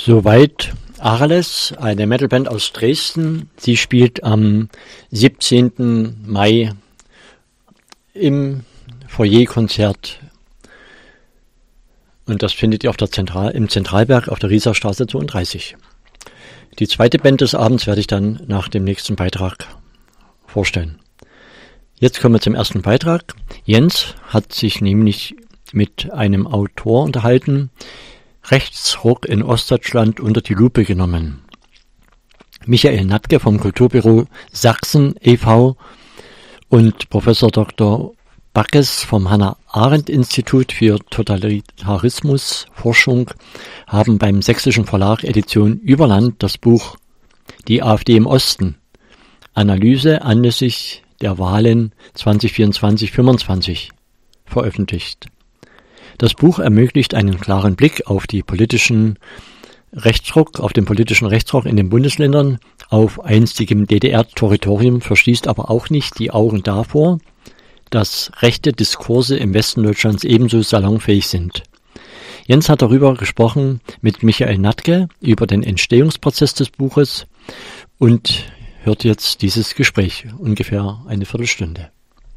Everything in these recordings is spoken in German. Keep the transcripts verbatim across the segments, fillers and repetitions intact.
Soweit Arles, eine Metalband aus Dresden. Sie spielt am siebzehnten Mai im Foyerkonzert. Und das findet ihr auf der Zentral, im Zentralberg auf der Rieserstraße zweiunddreißig. Die zweite Band des Abends werde ich dann nach dem nächsten Beitrag vorstellen. Jetzt kommen wir zum ersten Beitrag. Jens hat sich nämlich mit einem Autor unterhalten, Rechtsruck in Ostdeutschland unter die Lupe genommen. Michael Natke vom Kulturbüro Sachsen e V und Professor Doktor Backes vom Hannah-Arendt-Institut für Totalitarismusforschung haben beim Sächsischen Verlag Edition Überland das Buch Die AfD im Osten, Analyse anlässlich der Wahlen zwanzig vierundzwanzig fünfundzwanzig veröffentlicht. Das Buch ermöglicht einen klaren Blick auf die politischen Rechtsruck, auf den politischen Rechtsruck in den Bundesländern, auf einstigem D D R-Territorium, verschließt aber auch nicht die Augen davor, dass rechte Diskurse im Westen Deutschlands ebenso salonfähig sind. Jens hat darüber gesprochen mit Michael Natke über den Entstehungsprozess des Buches und hört jetzt dieses Gespräch, ungefähr eine Viertelstunde.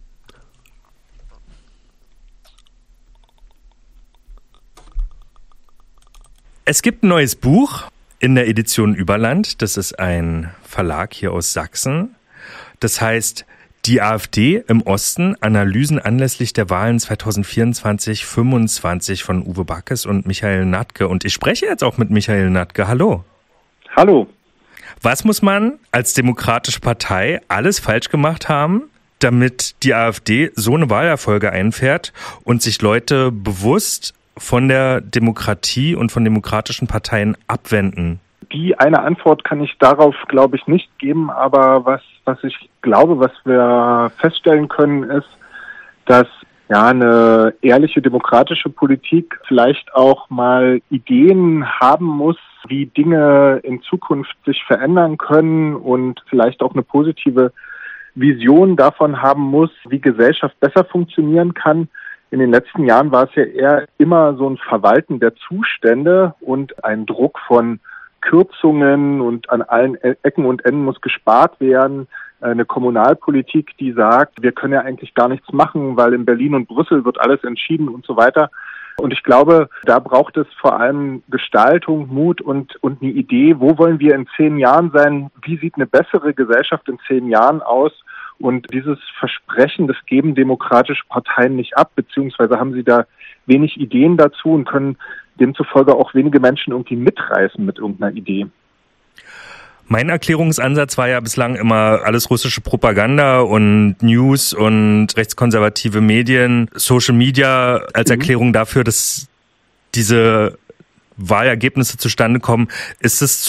Es gibt ein neues Buch in der Edition Überland. Das ist ein Verlag hier aus Sachsen. Das heißt Die AfD im Osten, Analysen anlässlich der Wahlen zwanzig vierundzwanzig fünfundzwanzig von Uwe Backes und Michael Natke. Und ich spreche jetzt auch mit Michael Natke. Hallo. Hallo. Was muss man als demokratische Partei alles falsch gemacht haben, damit die AfD so eine Wahlerfolge einfährt und sich Leute bewusst von der Demokratie und von demokratischen Parteien abwenden? Die eine Antwort kann ich darauf, glaube ich, nicht geben, aber was, was ich glaube, was wir feststellen können, ist, dass ja eine ehrliche demokratische Politik vielleicht auch mal Ideen haben muss, wie Dinge in Zukunft sich verändern können und vielleicht auch eine positive Vision davon haben muss, wie Gesellschaft besser funktionieren kann. In den letzten Jahren war es ja eher immer so ein Verwalten der Zustände und ein Druck von Kürzungen und an allen Ecken und Enden muss gespart werden. Eine Kommunalpolitik, die sagt, wir können ja eigentlich gar nichts machen, weil in Berlin und Brüssel wird alles entschieden und so weiter. Und ich glaube, da braucht es vor allem Gestaltung, Mut und, und eine Idee, wo wollen wir in zehn Jahren sein? Wie sieht eine bessere Gesellschaft in zehn Jahren aus? Und dieses Versprechen, das geben demokratische Parteien nicht ab, beziehungsweise haben sie da wenig Ideen dazu und können demzufolge auch wenige Menschen irgendwie mitreißen mit irgendeiner Idee. Mein Erklärungsansatz war ja bislang immer alles russische Propaganda und News und rechtskonservative Medien, Social Media als mhm. Erklärung dafür, dass diese Wahlergebnisse zustande kommen. Ist es